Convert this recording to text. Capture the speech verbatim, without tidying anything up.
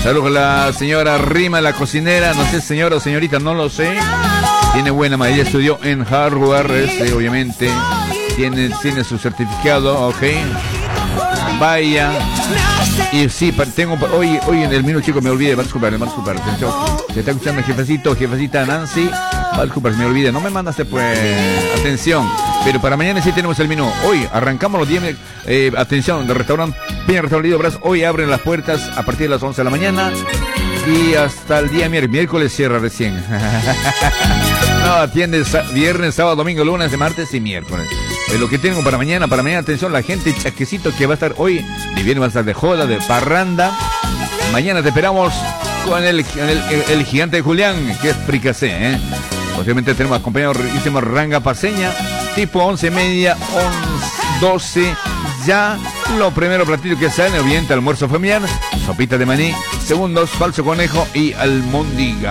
Saludos a la señora Rima, la cocinera. No sé, señora o señorita, no lo sé. Tiene buena mayoría, estudió en Harvard, este, obviamente. Tiene, tiene su certificado, ok. Vaya. Y sí, tengo hoy, hoy en el minuto, chico, me olvidé, va a disculpar, va a disculpar. Se está escuchando jefecito, jefecita Nancy. Va a disculpar, me olvidé, no me mandaste pues. Atención. Pero para mañana sí tenemos el menú. Hoy arrancamos los diez. Eh, atención, del restaurante Peña Restaurante Bras. Hoy abren las puertas a partir de las once de la mañana. Y hasta el día miércoles, miércoles cierra recién. No, atiende viernes, sábado, domingo, lunes, martes y miércoles. Es lo que tengo para mañana. Para mañana, atención, la gente chaquecito que va a estar hoy. Y viene, va a estar de joda, de parranda. Mañana te esperamos con el, el, el, el gigante de Julián, que es fricasé, ¿eh? Posiblemente tenemos acompañado hicimos ranga paseña, tipo once y media, once, doce. Ya lo primero platito que sale, obviamente almuerzo familiar, sopita de maní, segundos, falso conejo y almóndiga.